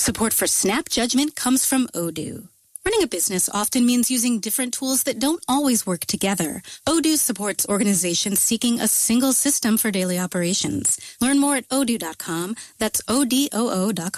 Support for Snap Judgment comes from Odoo. Running a business often means using different tools that don't always work together. Odoo supports organizations seeking a single system for daily operations. Learn more at odoo.com. That's ODOO.com.